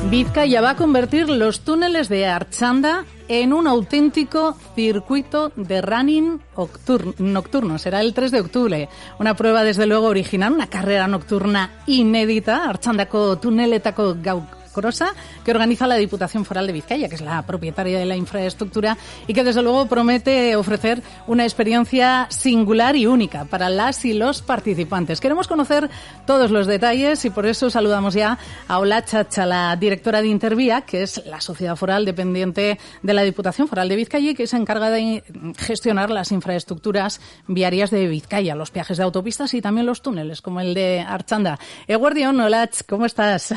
Vizcaya va a convertir los túneles de Artxanda en un auténtico circuito de running nocturno. Será el 3 de octubre. Una prueba, desde luego, original, una carrera nocturna inédita, Artxandako tuneletako Gaucrosa, que organiza la Diputación Foral de Vizcaya, que es la propietaria de la infraestructura y que, desde luego, promete ofrecer una experiencia singular y única para las y los participantes. Queremos conocer todos los detalles y por eso saludamos ya a Olatz Atxa, la directora de Intervía, que es la sociedad foral dependiente de la Diputación Foral de Vizcaya y que se encarga de gestionar las infraestructuras viarias de Vizcaya, los peajes de autopistas y también los túneles, como el de Artxanda. Eguerdión, Olatz, ¿cómo estás?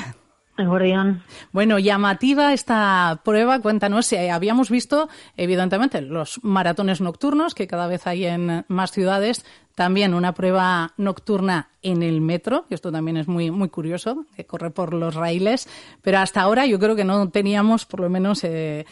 Bueno, llamativa esta prueba. Cuéntanos, habíamos visto, evidentemente, los maratones nocturnos, que cada vez hay en más ciudades, también una prueba nocturna en el metro, que esto también es muy, muy curioso, que corre por los raíles, pero hasta ahora yo creo que no teníamos, por lo menos,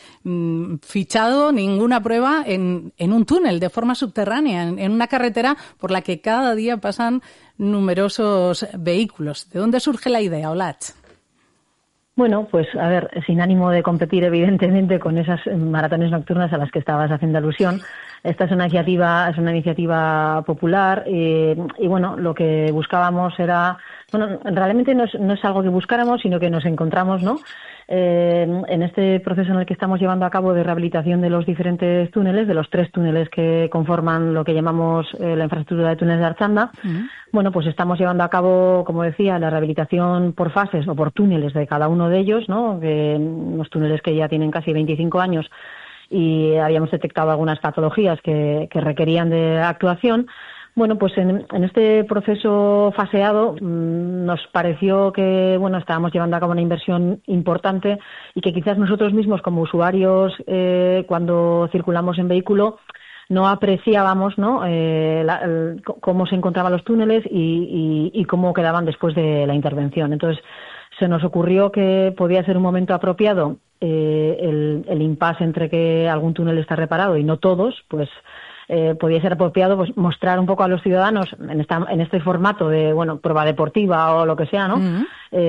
fichado ninguna prueba en un túnel de forma subterránea, en una carretera por la que cada día pasan numerosos vehículos. ¿De dónde surge la idea, Olatz? Bueno, pues a ver, sin ánimo de competir evidentemente con esas maratones nocturnas a las que estabas haciendo alusión, esta es una iniciativa popular y bueno, lo que buscábamos era, bueno, realmente no es algo que buscáramos, sino que nos encontramos, ¿no? En este proceso en el que estamos llevando a cabo de rehabilitación de los diferentes túneles, de los 3 túneles que conforman lo que llamamos la infraestructura de túneles de Artxanda. Bueno, pues estamos llevando a cabo, como decía, la rehabilitación por fases o por túneles de cada uno de ellos, ¿no? Unos túneles que ya tienen casi 25 años y habíamos detectado algunas patologías que requerían de actuación. Bueno, pues en este proceso faseado nos pareció que, bueno, estábamos llevando a cabo una inversión importante y que quizás nosotros mismos como usuarios, cuando circulamos en vehículo, no apreciábamos, ¿no? Cómo se encontraban los túneles y cómo quedaban después de la intervención. Entonces, se nos ocurrió que podía ser un momento apropiado el impasse entre que algún túnel está reparado y no todos, pues podía ser apropiado pues mostrar un poco a los ciudadanos en este formato de, bueno, prueba deportiva o lo que sea, ¿no?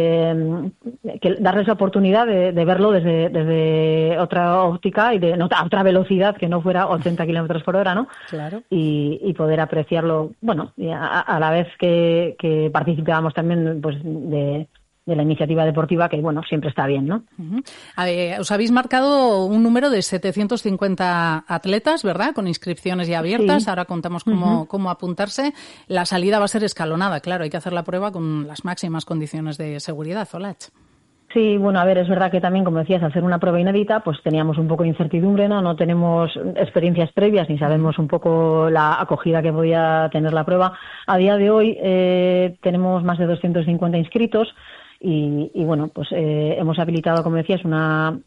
Que darles la oportunidad de verlo desde otra óptica y a otra velocidad que no fuera 80 kilómetros por hora, ¿no? Claro. Y poder apreciarlo, bueno, y a la vez que participábamos también pues de la iniciativa deportiva, que, bueno, siempre está bien, ¿no? Os habéis marcado un número de 750 atletas, ¿verdad?, con inscripciones ya abiertas. Sí. Ahora contamos cómo apuntarse. La salida va a ser escalonada, claro, hay que hacer la prueba con las máximas condiciones de seguridad, Olatz. Sí, bueno, a ver, es verdad que también, como decías, hacer una prueba inédita, pues teníamos un poco de incertidumbre, ¿no? No tenemos experiencias previas ni sabemos un poco la acogida que podía tener la prueba. A día de hoy tenemos más de 250 inscritos. Y bueno, pues hemos habilitado, como decías, una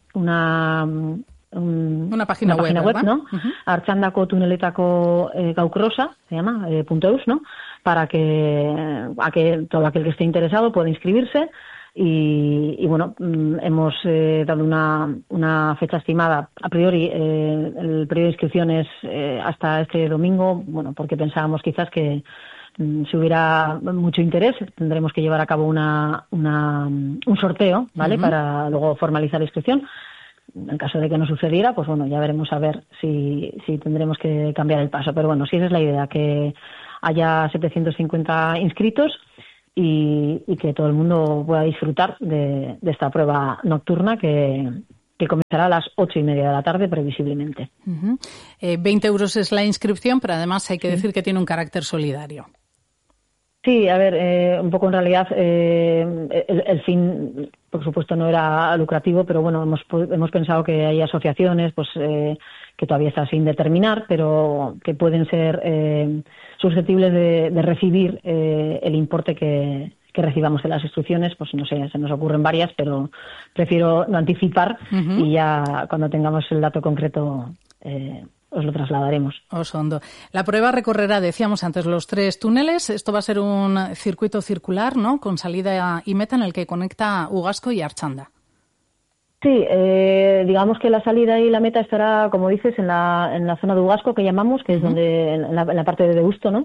página web, ¿no? Artxandako tuneletako Gaucrosa, se llama, .eus, ¿no? Para que todo aquel que esté interesado pueda inscribirse. Y bueno, hemos dado una fecha estimada. A priori, el periodo de inscripción es hasta este domingo, bueno, porque pensábamos quizás que si hubiera mucho interés, tendremos que llevar a cabo un sorteo, ¿vale? Para luego formalizar la inscripción. En caso de que no sucediera, pues bueno, ya veremos a ver si tendremos que cambiar el paso. Pero bueno, sí, esa es la idea, que haya 750 inscritos y que todo el mundo pueda disfrutar de esta prueba nocturna que comenzará a las 8:30 de la tarde, previsiblemente. 20 euros es la inscripción, pero además hay que decir que tiene un carácter solidario. Sí, a ver, un poco en realidad el fin, por supuesto, no era lucrativo, pero bueno, hemos pensado que hay asociaciones pues que todavía está sin determinar, pero que pueden ser susceptibles de recibir el importe que recibamos de las instrucciones. Pues no sé, se nos ocurren varias, pero prefiero no anticipar y ya cuando tengamos el dato concreto os lo trasladaremos. Osondo. La prueba recorrerá, decíamos antes, los 3 túneles. Esto va a ser un circuito circular, ¿no?, con salida y meta en el que conecta Ugasco y Artxanda. Sí, digamos que la salida y la meta estará, como dices, en la zona de Ugasco, que llamamos, que es donde en la parte de Deusto, ¿no?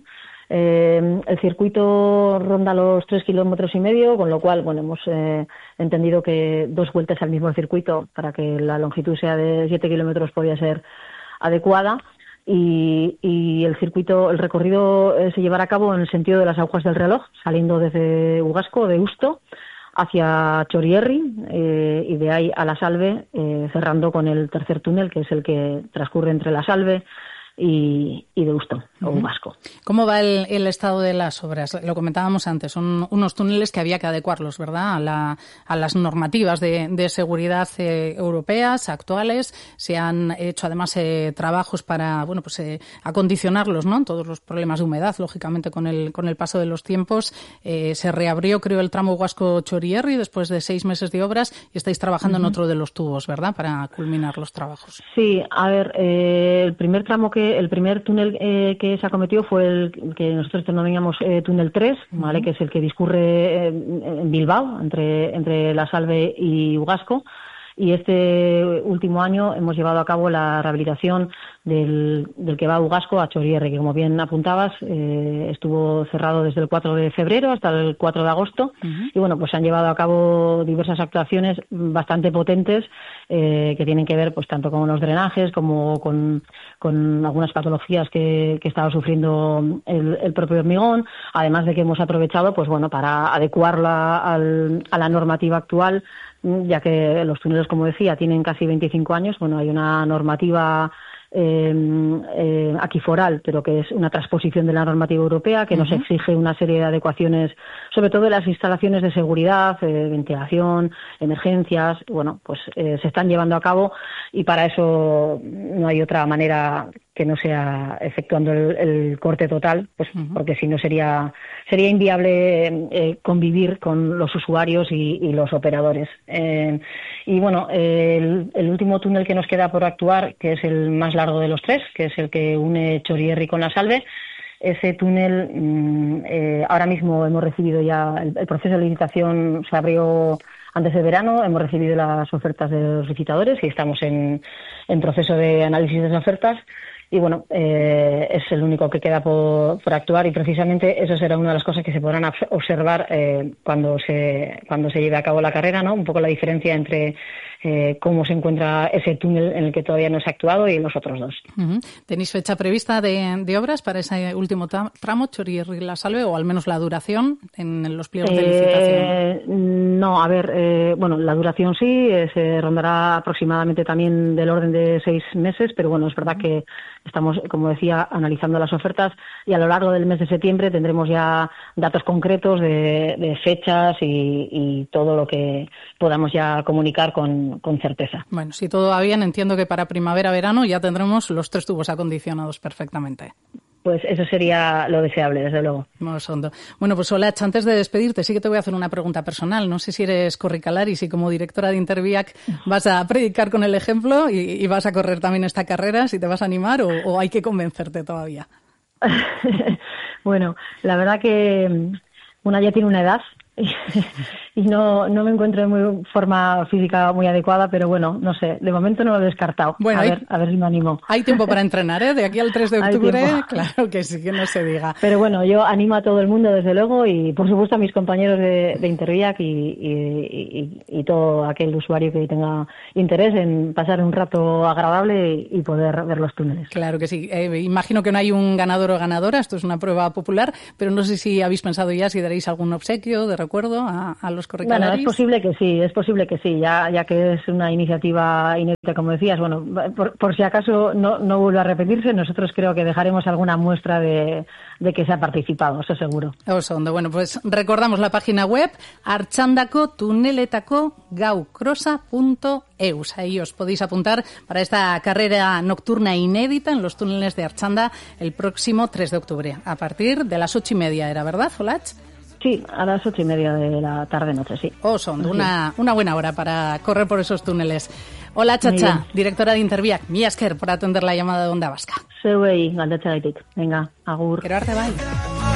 El circuito ronda los 3,5 kilómetros, con lo cual, bueno, hemos entendido que 2 vueltas al mismo circuito para que la longitud sea de 7 kilómetros podía ser adecuada. Y el recorrido se llevará a cabo en el sentido de las agujas del reloj, saliendo desde Ugasco, de Usto, hacia Txorierri, y de ahí a La Salve, cerrando con el tercer túnel, que es el que transcurre entre La Salve y de Usto, o Ugasco. ¿Cómo va el estado de las obras? Lo comentábamos antes, son unos túneles que había que adecuarlos, ¿verdad?, a las normativas de seguridad europeas actuales. Se han hecho además trabajos para, bueno, pues acondicionarlos, ¿no?, todos los problemas de humedad, lógicamente con el paso de los tiempos. Se reabrió, creo, el tramo Ugasco-Txorierri después de 6 meses de obras y estáis trabajando en otro de los tubos, ¿verdad?, para culminar los trabajos. Sí, a ver, el primer túnel que se acometió fue el que nosotros denominamos túnel 3, ¿vale?, que es el que discurre en Bilbao, entre La Salve y Ugasco. Y este último año hemos llevado a cabo la rehabilitación del que va a Ugasco a Txorierri, que, como bien apuntabas, estuvo cerrado desde el 4 de febrero hasta el 4 de agosto. Y bueno, pues se han llevado a cabo diversas actuaciones bastante potentes que tienen que ver pues tanto con los drenajes como con algunas patologías que estaba sufriendo el propio hormigón, además de que hemos aprovechado pues bueno para adecuarla a la normativa actual, ya que los túneles, como decía, tienen casi 25 años. Bueno, hay una normativa aquí foral, pero que es una transposición de la normativa europea, que nos exige una serie de adecuaciones, sobre todo de las instalaciones de seguridad, ventilación, emergencias. Bueno, pues se están llevando a cabo, y para eso no hay otra manera que no sea efectuando el corte total, pues porque si no sería inviable convivir con los usuarios y los operadores. Y bueno, el último túnel que nos queda por actuar, que es el más largo de los 3, que es el que une Txorierri con La Salve, ese túnel ahora mismo hemos recibido ya, el proceso de licitación se abrió antes del verano, hemos recibido las ofertas de los licitadores y estamos en proceso de análisis de esas ofertas. Y bueno, es el único que queda por actuar, y precisamente eso será una de las cosas que se podrán observar cuando se lleve a cabo la carrera, ¿no? Un poco la diferencia entre cómo se encuentra ese túnel en el que todavía no se ha actuado y los otros dos. ¿Tenéis fecha prevista de obras para ese último tramo, Txorierri-La Salve, o al menos la duración en los pliegos de licitación? No, a ver, bueno, la duración sí, se rondará aproximadamente también del orden de 6 meses, pero bueno, es verdad que estamos, como decía, analizando las ofertas, y a lo largo del mes de septiembre tendremos ya datos concretos de fechas y todo lo que podamos ya comunicar con certeza. Bueno, si todo va bien, entiendo que para primavera-verano ya tendremos los 3 tubos acondicionados perfectamente. Pues eso sería lo deseable, desde luego. Bueno, pues Olatz, antes de despedirte, sí que te voy a hacer una pregunta personal. No sé si eres corricalar y si como directora de Interviac vas a predicar con el ejemplo y vas a correr también esta carrera, si te vas a animar o hay que convencerte todavía. Bueno, la verdad que una ya tiene una edad y no me encuentro en forma física muy adecuada, pero bueno, no sé, de momento no lo he descartado. Bueno, a ver si me animo. Hay tiempo para entrenar, ¿eh? De aquí al 3 de octubre, claro que sí, que no se diga. Pero bueno, yo animo a todo el mundo, desde luego, y por supuesto a mis compañeros de Interviac y todo aquel usuario que tenga interés en pasar un rato agradable y poder ver los túneles. Claro que sí. Imagino que no hay un ganador o ganadora, esto es una prueba popular, pero no sé si habéis pensado ya si daréis algún obsequio de recuerdo a los corricalaris. Bueno, es posible que sí, ya que es una iniciativa inédita, como decías. Bueno, por si acaso no vuelve a repetirse, nosotros creo que dejaremos alguna muestra de que se ha participado, eso seguro. Bueno, pues recordamos la página web artxandako-tuneletako-gaukrosa.eus. Ahí os podéis apuntar para esta carrera nocturna inédita en los túneles de Artxanda el próximo 3 de octubre, a partir de las 8:30, ¿era verdad, Olatz? Sí, a las 8:30 de la tarde-noche, sí. Una buena hora para correr por esos túneles. Hola, Chacha, directora de Interviac. Mi esker por atender la llamada de Onda Vasca. Zeuei, galdetzegaitik. Venga, agur. Gero arte, bai.